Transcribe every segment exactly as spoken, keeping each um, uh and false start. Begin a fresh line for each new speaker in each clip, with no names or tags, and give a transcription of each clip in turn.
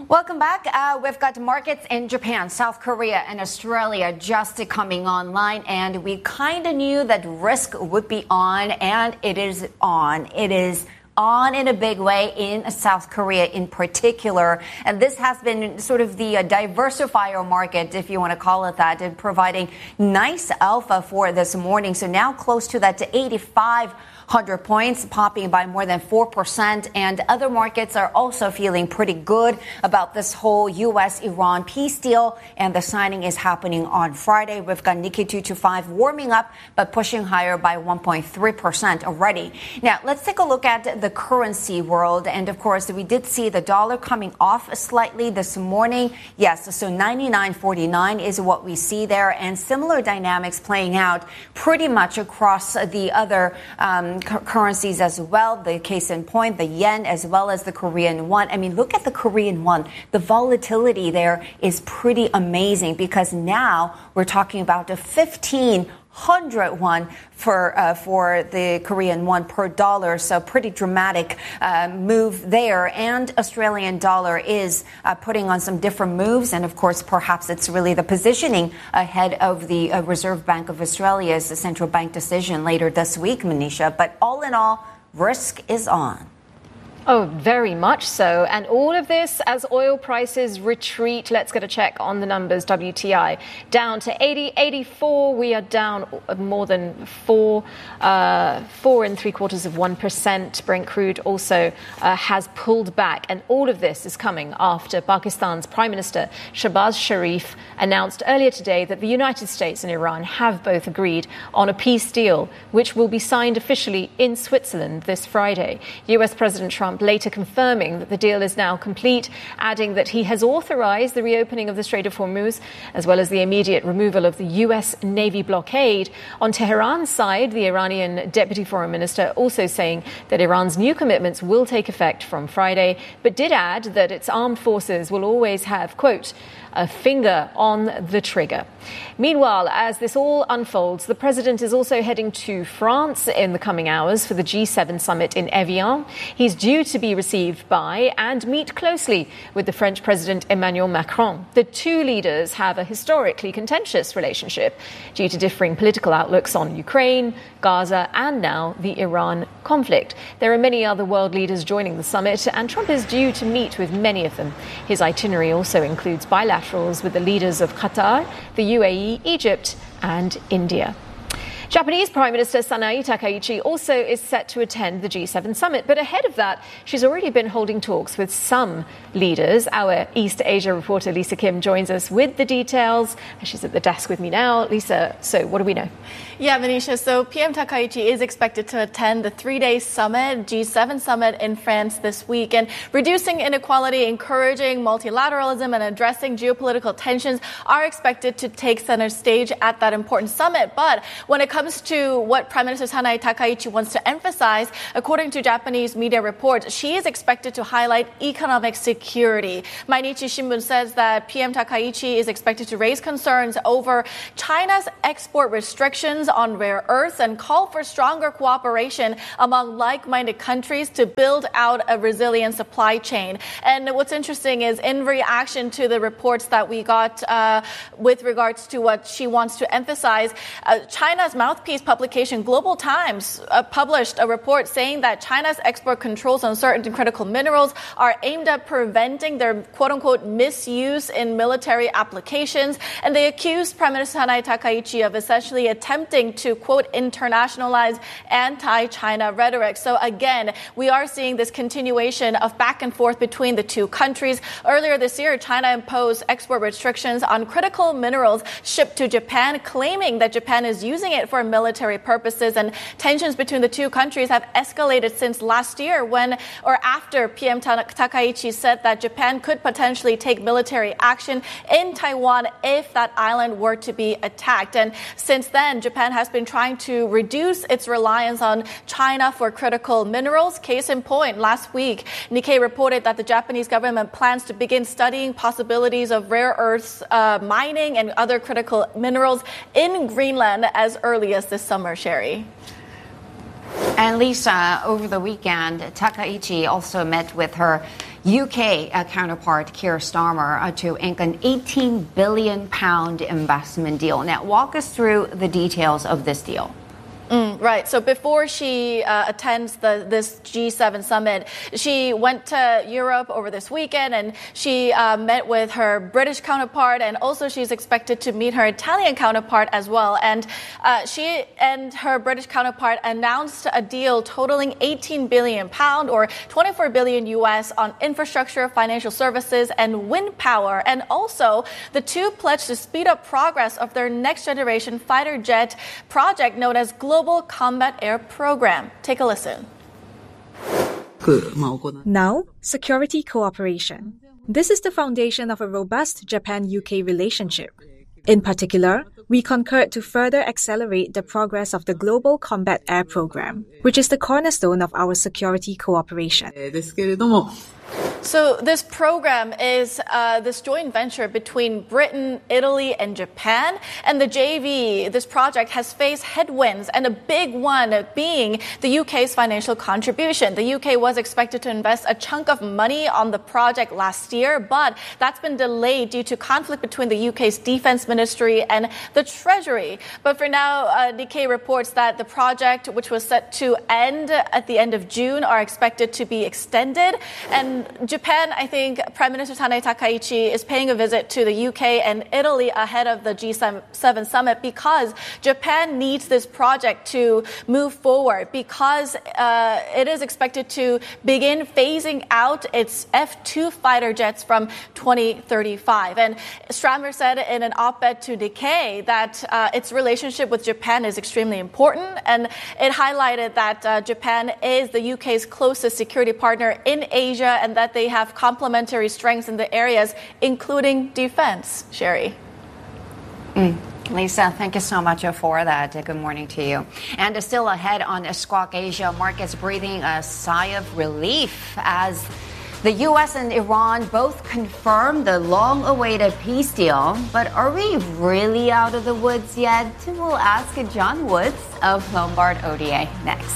Welcome back. Uh, we've got markets in Japan, South Korea, and Australia just coming online, and we kind of knew that risk would be on, and it is on. It is on in a big way in South Korea in particular. And this has been sort of the uh, diversifier market, if you want to call it that, and providing nice alpha for this morning. So now close to that to eighty-five hundred points, popping by more than four percent. And other markets are also feeling pretty good about this whole U S Iran peace deal. And the signing is happening on Friday. We've got Nikkei two twenty-five warming up, but pushing higher by one point three percent already. Now, let's take a look at the currency world. And of course, we did see the dollar coming off slightly this morning. Yes, so ninety-nine forty-nine is what we see there. And similar dynamics playing out pretty much across the other um, currencies as well. The case in point, the yen as well as the Korean won. I mean, look at the Korean won. The volatility there is pretty amazing because now we're talking about a fifteen hundred won for uh, for the Korean won per dollar. So pretty dramatic uh, move there. And Australian dollar is uh, putting on some different moves. And of course, perhaps it's really the positioning ahead of the uh, Reserve Bank of Australia's central bank decision later this week, Manisha. But all in all, risk is on.
Oh, very much so. And all of this as oil prices retreat. Let's get a check on the numbers. W T I down to eighty, eighty-four. We are down more than four, uh, four and three quarters of one percent. Brent crude also uh, has pulled back. And all of this is coming after Pakistan's Prime Minister Shehbaz Sharif announced earlier today that the United States and Iran have both agreed on a peace deal, which will be signed officially in Switzerland this Friday. U S President Trump later confirming that the deal is now complete, adding that he has authorized the reopening of the Strait of Hormuz, as well as the immediate removal of the U S Navy blockade. On Tehran's side, the Iranian Deputy Foreign Minister also saying that Iran's new commitments will take effect from Friday, but did add that its armed forces will always have, quote, a finger on the trigger. Meanwhile, as this all unfolds, the president is also heading to France in the coming hours for the G seven summit in Evian. He's due to be received by and meet closely with the French President Emmanuel Macron. The two leaders have a historically contentious relationship due to differing political outlooks on Ukraine, Gaza, and now the Iran conflict. There are many other world leaders joining the summit, and Trump is due to meet with many of them. His itinerary also includes bilaterals with the leaders of Qatar, the U A E, Egypt, and India. Japanese Prime Minister Sanae Takaichi also is set to attend the G seven summit. But ahead of that, she's already been holding talks with some leaders. Our East Asia reporter Lisa Kim joins us with the details. She's at the desk with me now. Lisa, so what do we know?
Yeah, Manisha, so P M Takaichi is expected to attend the three-day summit, G seven summit in France this week. And reducing inequality, encouraging multilateralism, and addressing geopolitical tensions are expected to take center stage at that important summit. But when it comes to what Prime Minister Sanae Takaichi wants to emphasize, according to Japanese media reports, she is expected to highlight economic security. Mainichi Shimbun says that P M Takaichi is expected to raise concerns over China's export restrictions on rare earths and call for stronger cooperation among like-minded countries to build out a resilient supply chain. And what's interesting is in reaction to the reports that we got uh, with regards to what she wants to emphasize, uh, China's mouthpiece publication Global Times uh, published a report saying that China's export controls on certain critical minerals are aimed at preventing their quote-unquote misuse in military applications. And they accused Prime Minister Sanae Takaichi of essentially attempting to, quote, internationalize anti-China rhetoric. So again, we are seeing this continuation of back and forth between the two countries. Earlier this year, China imposed export restrictions on critical minerals shipped to Japan, claiming that Japan is using it for military purposes. And tensions between the two countries have escalated since last year when, or after P M Takaichi said that Japan could potentially take military action in Taiwan if that island were to be attacked. And since then, Japan has been trying to reduce its reliance on China for critical minerals. Case in point, last week, Nikkei reported that the Japanese government plans to begin studying possibilities of rare earths uh, mining and other critical minerals in Greenland as early as this summer, Sherry.
And Lisa, over the weekend, Takaichi also met with her U K uh, counterpart Keir Starmer uh, to ink an eighteen billion pound investment deal. Now, walk us through the details of this deal.
Mm, right. So before she uh, attends the, this G seven summit, she went to Europe over this weekend and she uh, met with her British counterpart, and also she's expected to meet her Italian counterpart as well. And uh, she and her British counterpart announced a deal totaling eighteen billion pound or twenty-four billion U S on infrastructure, financial services, and wind power. And also, the two pledged to speed up progress of their next generation fighter jet project known as Global Global Combat Air Program. Take a listen.
Now, security cooperation. This is the foundation of a robust Japan-U K relationship. In particular, we concurred to further accelerate the progress of the Global Combat Air Program, which is the cornerstone of our security cooperation.
So this program is uh, this joint venture between Britain, Italy, and Japan. And the J V, this project, has faced headwinds, and a big one being the U K's financial contribution. The U K was expected to invest a chunk of money on the project last year, but that's been delayed due to conflict between the U K's defense ministry and the Treasury. But for now, uh, Nikkei reports that the project, which was set to end at the end of June, are expected to be extended. And Japan, I think Prime Minister Sanae Takaichi is paying a visit to the U K and Italy ahead of the G seven summit because Japan needs this project to move forward, because uh, it is expected to begin phasing out its F two fighter jets from twenty thirty-five. And Starmer said in an op-ed to Nikkei that uh, its relationship with Japan is extremely important, and it highlighted that uh, Japan is the U K's closest security partner in Asia and that they have complementary strengths in the areas, including defense. Sherry.
Mm. Lisa, thank you so much for that. Good morning to you. And still ahead on Squawk Asia, markets breathing a sigh of relief as the U S and Iran both confirmed the long-awaited peace deal. But are we really out of the woods yet? We'll ask John Woods of Lombard O D A next.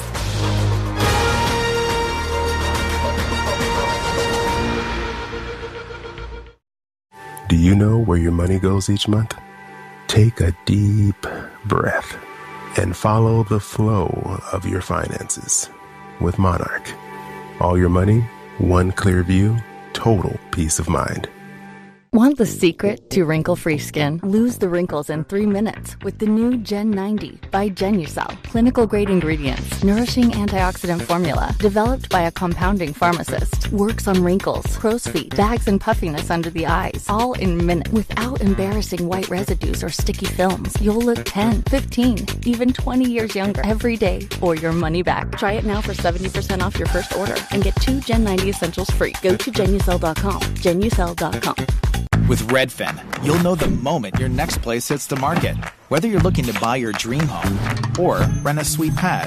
Do you know where your money goes each month? Take a deep breath and follow the flow of your finances with Monarch. All your money, one clear view, total peace of mind.
Want the secret to wrinkle-free skin? Lose the wrinkles in three minutes with the new Gen ninety by Genucel. Clinical-grade ingredients, nourishing antioxidant formula, developed by a compounding pharmacist. Works on wrinkles, crow's feet, bags and puffiness under the eyes, all in minutes. Without embarrassing white residues or sticky films, you'll look ten, fifteen, even twenty years younger every day or your money back. Try it now for seventy percent off your first order and get two Gen ninety essentials free. Go to Genucel dot com. Genucel dot com.
With Redfin, you'll know the moment your next place hits the market, whether you're looking to buy your dream home or rent a sweet pad.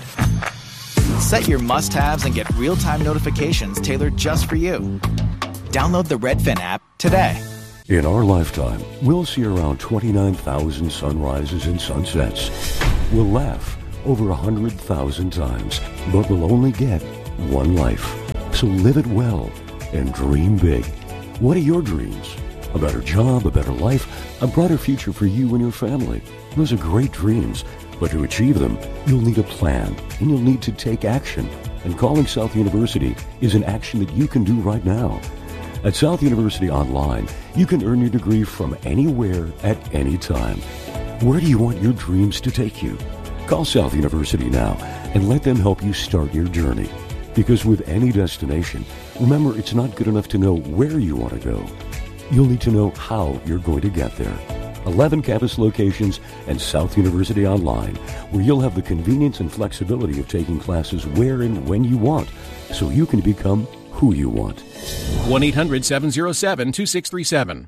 Set your must-haves and get real-time notifications tailored just for you. Download the Redfin app today.
In our lifetime, we'll see around twenty-nine thousand sunrises and sunsets. We'll laugh over one hundred thousand times, but we'll only get one life. So live it well and dream big. What are your dreams? A better job, a better life, a brighter future for you and your family. Those are great dreams, but to achieve them, you'll need a plan, and you'll need to take action. And calling South University is an action that you can do right now. At South University Online, you can earn your degree from anywhere at any time. Where do you want your dreams to take you? Call South University now and let them help you start your journey. Because with any destination, remember, it's not good enough to know where you want to go. You'll need to know how you're going to get there. eleven campus locations and South University Online, where you'll have the convenience and flexibility of taking classes where and when you want, so you can become who you want.
one eight hundred seven oh seven two six three seven.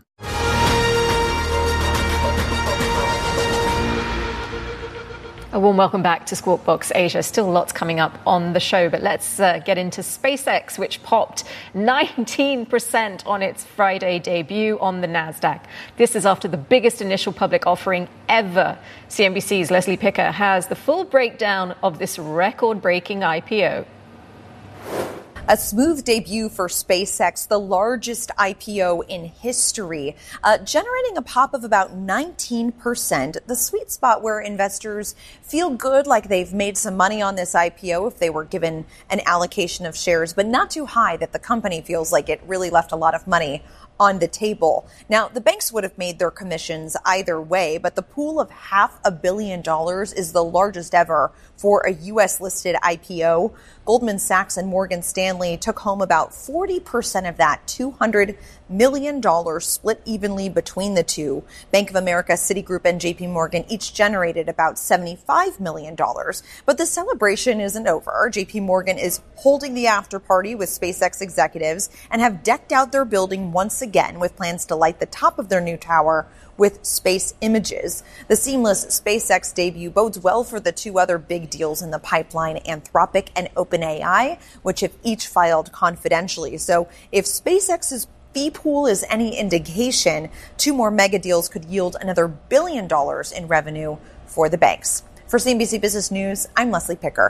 A warm welcome back to Squawk Box Asia. Still lots coming up on the show, but let's uh, get into SpaceX, which popped nineteen percent on its Friday debut on the NASDAQ. This is after the biggest initial public offering ever. C N B C's Leslie Picker has the full breakdown of this record-breaking I P O.
A smooth debut for SpaceX, the largest I P O in history, uh, generating a pop of about nineteen percent, the sweet spot where investors feel good like they've made some money on this I P O if they were given an allocation of shares, but not too high that the company feels like it really left a lot of money on the table. Now, the banks would have made their commissions either way, but the pool of half a billion dollars is the largest ever for a U S listed I P O. Goldman Sachs and Morgan Stanley took home about forty percent of that, two hundred million dollars split evenly between the two. Bank of America, Citigroup, and J P Morgan each generated about seventy-five million dollars. But the celebration isn't over. J P Morgan is holding the after party with SpaceX executives and have decked out their building once again with plans to light the top of their new tower with space images. The seamless SpaceX debut bodes well for the two other big deals in the pipeline, Anthropic and OpenAI, which have each filed confidentially. So if SpaceX's fee pool is any indication, two more mega deals could yield another billion dollars in revenue for the banks. For C N B C Business News, I'm Leslie Picker.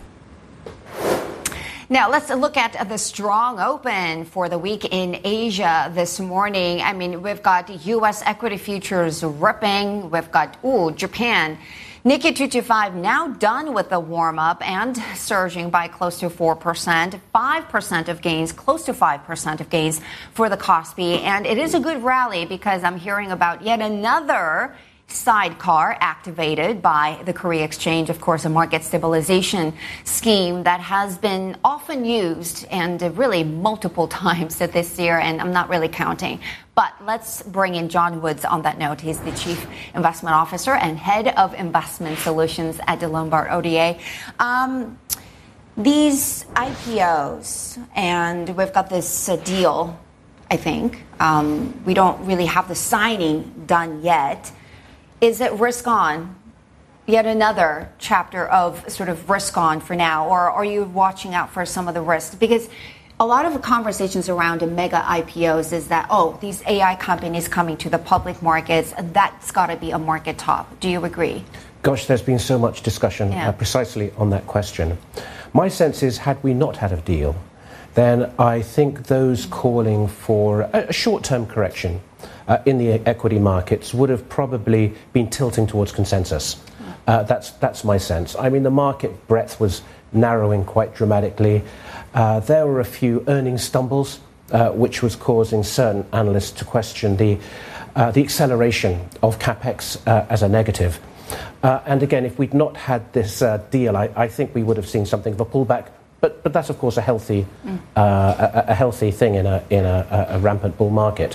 Now, let's look at the strong open for the week in Asia this morning. I mean, we've got U S equity futures ripping. We've got, ooh, Japan. Nikkei two twenty-five now done with the warm-up and surging by close to four percent, five percent of gains, close to five percent of gains for the Kospi. And it is a good rally because I'm hearing about yet another sidecar activated by the Korea Exchange, of course, a market stabilization scheme that has been often used and really multiple times this year, and I'm not really counting. But let's bring in John Woods on that note. He's the Chief Investment Officer and Head of Investment Solutions at the Lombard O D A. Um, these I P Os, and we've got this uh, deal, I think. Um, we don't really have the signing done yet. Is it risk on? Yet another chapter of sort of risk on for now, or are you watching out for some of the risks? Because a lot of the conversations around the mega I P Os is that, oh, these A I companies coming to the public markets, that's got to be a market top. Do you agree?
Gosh, there's been so much discussion
yeah.
uh, precisely on that question. My sense is, had we not had a deal, then I think those calling for a, a short-term correction Uh, in the equity markets would have probably been tilting towards consensus. Uh, that's that's my sense. I mean, the market breadth was narrowing quite dramatically. Uh, there were a few earnings stumbles, uh, which was causing certain analysts to question the uh, the acceleration of capex uh, as a negative. Uh, and again, if we'd not had this uh, deal, I, I think we would have seen something of a pullback. But but that's of course a healthy mm. uh, a, a healthy thing in a in a, a rampant bull market.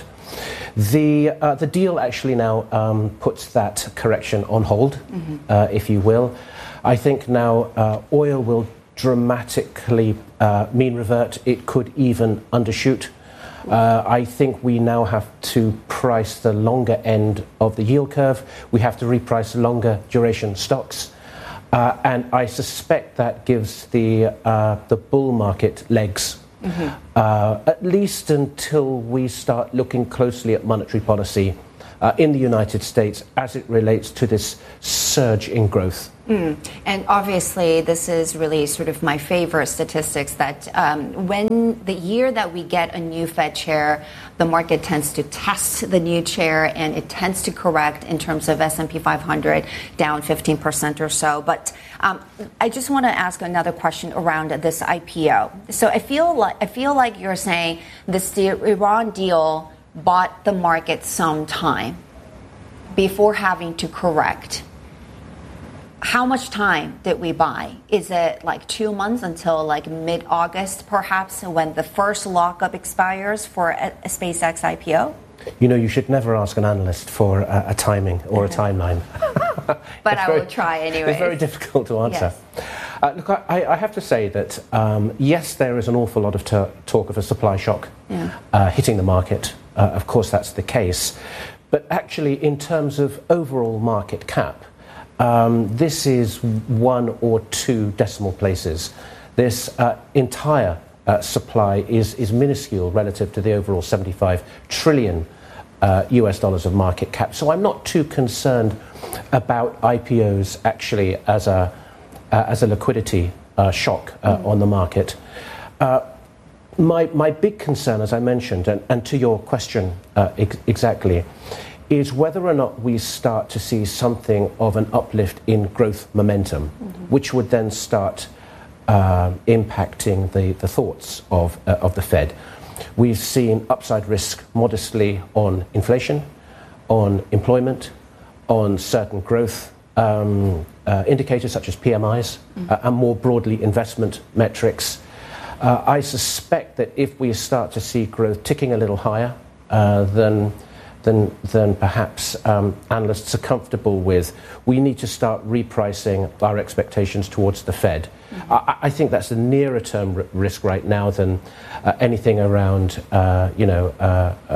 The uh, the deal actually now um, puts that correction on hold, mm-hmm. uh, if you will. I think now uh, oil will dramatically uh, mean revert. It could even undershoot. Uh, I think we now have to price the longer end of the yield curve. We have to reprice longer duration stocks. Uh, and I suspect that gives the uh, the bull market legs, mm-hmm. uh, at least until we start looking closely at monetary policy uh, in the United States as it relates to this surge in growth.
Mm. And obviously, this is really sort of my favorite statistics that um, when the year that we get a new Fed chair, the market tends to test the new chair and it tends to correct in terms of S and P five hundred down fifteen percent or so. But um, I just want to ask another question around this I P O. So I feel like I feel like you're saying this deal, Iran deal bought the market some time before having to correct. How much time did we buy? Is it like two months until like mid-August, perhaps, when the first lockup expires for a, a SpaceX I P O?
You know, you should never ask an analyst for a, a timing or a timeline.
But I very, will try anyway.
It's very difficult to answer. Yes. Uh, look, I, I have to say that, um, yes, there is an awful lot of t- talk of a supply shock yeah. uh, hitting the market. Uh, of course, that's the case. But actually, in terms of overall market cap, Um, this is one or two decimal places. This uh, entire uh, supply is, is minuscule relative to the overall seventy-five trillion uh, U S dollars of market cap. So I'm not too concerned about I P Os actually as a uh, as a liquidity uh, shock uh, mm. on the market. Uh, my, my big concern, as I mentioned, and, and to your question uh, ex- exactly, is whether or not we start to see something of an uplift in growth momentum, mm-hmm. which would then start uh, impacting the, the thoughts of, uh, of the Fed. We've seen upside risk modestly on inflation, on employment, on certain growth um, uh, indicators such as P M Is, mm-hmm. uh, and more broadly investment metrics. Uh, I suspect that if we start to see growth ticking a little higher uh, than, than, than perhaps um, analysts are comfortable with, we need to start repricing our expectations towards the Fed. Mm-hmm. I, I think that's a nearer term r- risk right now than uh, anything around, uh, you know, uh, uh,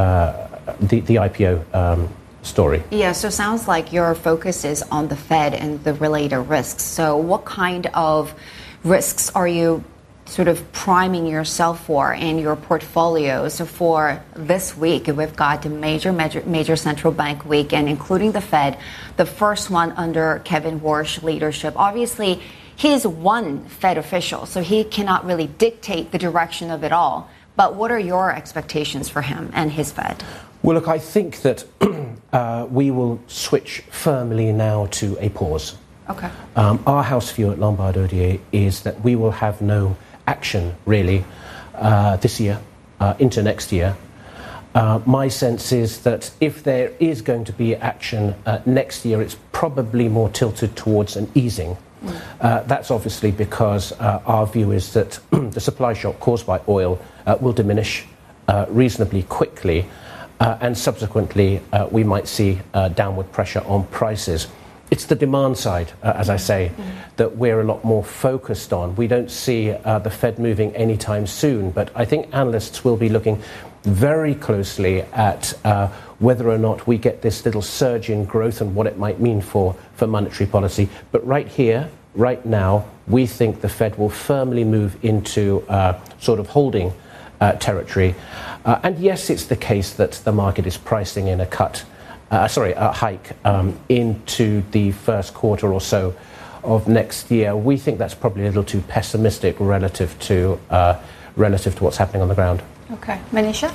uh, the, the I P O um, story.
Yeah, so it sounds like your focus is on the Fed and the related risks. So what kind of risks are you sort of priming yourself for in your portfolio? So for this week, we've got a major, major, major central bank week, and including the Fed, the first one under Kevin Warsh leadership. Obviously, he's one Fed official, so he cannot really dictate the direction of it all. But what are your expectations for him and his Fed?
Well, look, I think that uh, we will switch firmly now to a pause.
Okay.
Um, our house view at Lombard Odier is that we will have no action, really, uh, this year, uh, into next year. Uh, my sense is that if there is going to be action uh, next year, it's probably more tilted towards an easing. Mm. Uh, that's obviously because uh, our view is that the supply shock caused by oil uh, will diminish uh, reasonably quickly, uh, and subsequently uh, we might see uh, downward pressure on prices. It's the demand side, uh, as I say, mm. that we're a lot more focused on. We don't see uh, the Fed moving anytime soon, but I think analysts will be looking very closely at uh, whether or not we get this little surge in growth and what it might mean for, for monetary policy. But right here, right now, we think the Fed will firmly move into uh, sort of holding uh, territory. Uh, and yes, it's the case that the market is pricing in a cut. Uh, sorry, a hike um, into the first quarter or so of next year. We think that's probably a little too pessimistic relative to uh, relative to what's happening on the ground.
Okay, Manisha?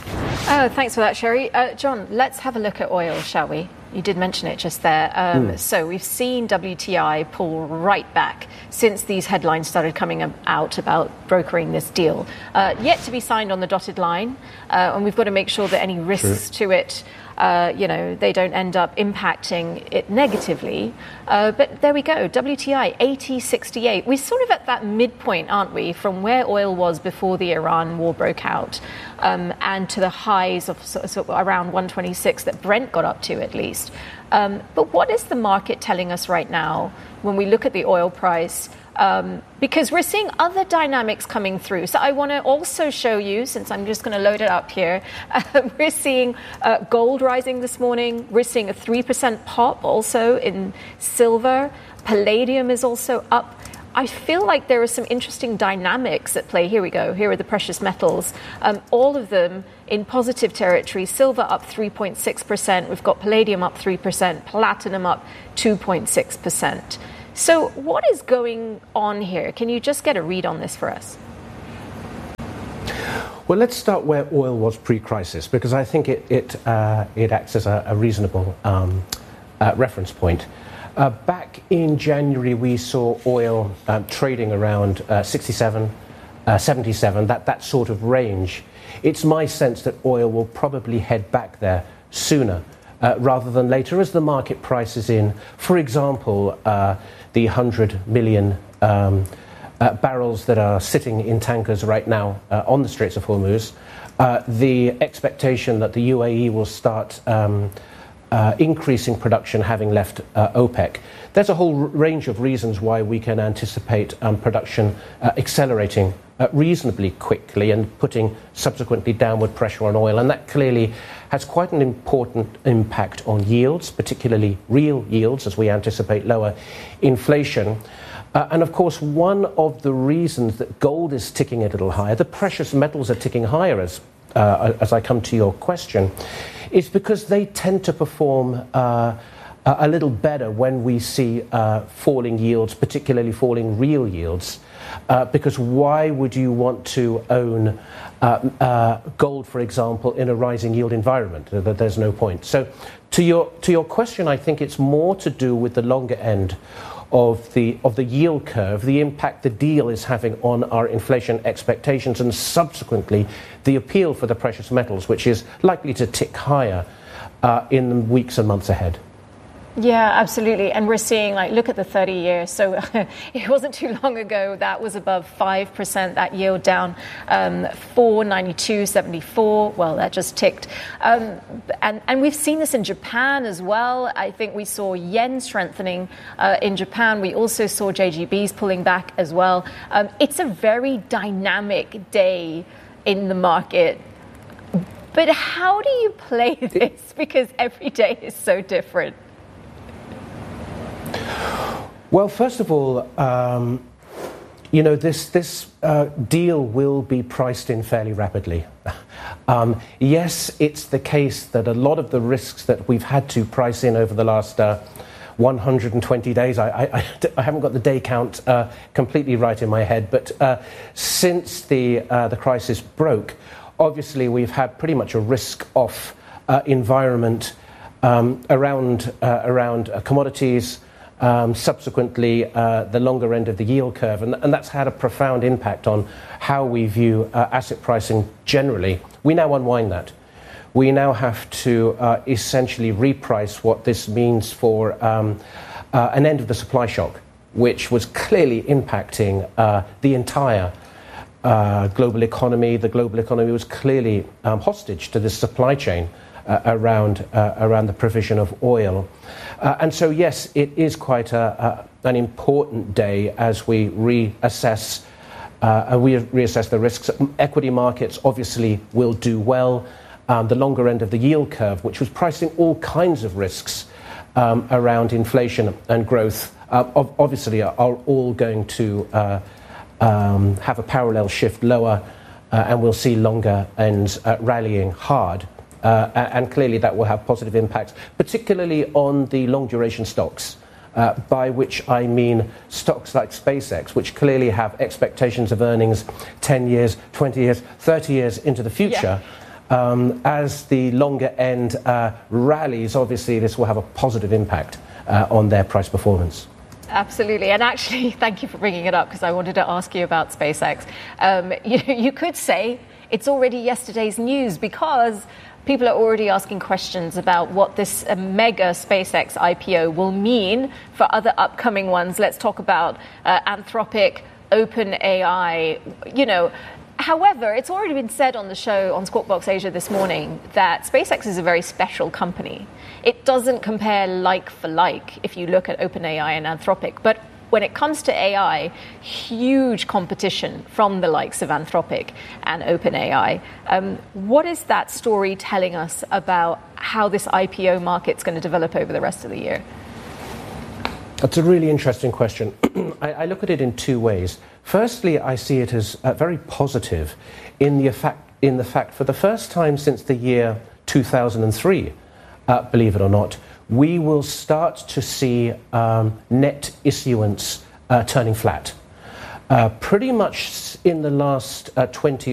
Oh, thanks for that, Sherry. Uh, John, let's have a look at oil, shall we? You did mention it just there. Um, mm. So we've seen W T I pull right back since these headlines started coming out about brokering this deal. Uh, yet to be signed on the dotted line, uh, and we've got to make sure that any risks True. to it Uh, you know, they don't end up impacting it negatively. Uh, but there we go, W T I eighty sixty-eight. We're sort of at that midpoint, aren't we, from where oil was before the Iran war broke out um, and to the highs of sort of around one twenty-six that Brent got up to at least. Um, but what is the market telling us right now when we look at the oil price? Um, because we're seeing other dynamics coming through. So I want to also show you, since I'm just going to load it up here, uh, we're seeing uh, gold rising this morning. We're seeing a three percent pop also in silver. Palladium is also up. I feel like there are some interesting dynamics at play. Here we go. Here are the precious metals. Um, all of them in positive territory. Silver up three point six percent. We've got palladium up three percent. Platinum up two point six percent. So what is going on here? Can you just get a read on this for us?
Well, let's start where oil was pre-crisis, because I think it it, uh, it acts as a, a reasonable um, uh, reference point. Uh, back in January, we saw oil um, trading around uh, sixty-seven, uh, seventy-seven, that, that sort of range. It's my sense that oil will probably head back there sooner Uh, rather than later, as the market prices in, for example, uh, the one hundred million um, uh, barrels that are sitting in tankers right now uh, on the Straits of Hormuz, uh, the expectation that the U A E will start um, uh, increasing production having left uh, OPEC. There's a whole r- range of reasons why we can anticipate um, production uh, accelerating Uh, reasonably quickly and putting subsequently downward pressure on oil. And that clearly has quite an important impact on yields, particularly real yields, as we anticipate lower inflation. Uh, and of course, one of the reasons that gold is ticking a little higher, the precious metals are ticking higher, as, uh, as I come to your question, is because they tend to perform uh, a little better when we see uh, falling yields, particularly falling real yields. Uh, because why would you want to own uh, uh, gold, for example, in a rising yield environment? There's no point. So to your to your question, I think it's more to do with the longer end of the of the yield curve, the impact the deal is having on our inflation expectations, and subsequently the appeal for the precious metals, which is likely to tick higher uh, in the weeks and months ahead.
Yeah, absolutely. And we're seeing, like, look at the thirty years. So it wasn't too long ago that was above five percent, that yield down um, four ninety-two seventy-four. Well, that just ticked. Um, and, and we've seen this in Japan as well. I think we saw yen strengthening uh, in Japan. We also saw J G Bs pulling back as well. Um, it's a very dynamic day in the market. But how do you play this? Because every day is so different.
Well, first of all, um, you know, this this uh, deal will be priced in fairly rapidly. Um, yes, it's the case that a lot of the risks that we've had to price in over the last uh, one hundred twenty days, I, I, I haven't got the day count uh, completely right in my head, but uh, since the uh, the crisis broke, obviously we've had pretty much a risk-off uh, environment um, around uh, around uh, commodities. Um, subsequently, uh, the longer end of the yield curve, and, and that's had a profound impact on how we view uh, asset pricing generally. We now unwind that. We now have to uh, essentially reprice what this means for um, uh, an end of the supply shock, which was clearly impacting uh, the entire uh, global economy. The global economy was clearly um, hostage to this supply chain Uh, around uh, around the provision of oil. Uh, and so, yes, it is quite a, a, an important day as we reassess uh, we reassess the risks. Equity markets obviously will do well. Um, the longer end of the yield curve, which was pricing all kinds of risks um, around inflation and growth, uh, obviously are, are all going to uh, um, have a parallel shift lower, uh, and we'll see longer ends uh, rallying hard. Uh, and clearly that will have positive impacts, particularly on the long-duration stocks, uh, by which I mean stocks like SpaceX, which clearly have expectations of earnings ten years, twenty years, thirty years into the future. Yeah. Um, as the longer end uh, rallies, obviously this will have a positive impact uh, on their price performance.
Absolutely. And actually, thank you for bringing it up, because I wanted to ask you about SpaceX. Um, you, you could say it's already yesterday's news, because people are already asking questions about what this uh, mega SpaceX I P O will mean for other upcoming ones. Let's talk about uh, Anthropic, OpenAI, you know. However, it's already been said on the show on Squawk Box Asia this morning that SpaceX is a very special company. It doesn't compare like for like if you look at OpenAI and Anthropic. But when it comes to A I, huge competition from the likes of Anthropic and OpenAI. Um, what is that story telling us about how this I P O market's going to develop over the rest of the year?
That's a really interesting question. I, I look at it in two ways. Firstly, I see it as uh, very positive in the, effect, in the fact for the first time since the year two thousand three, uh, believe it or not, we will start to see um, net issuance uh, turning flat. Uh, pretty much in the last uh, twenty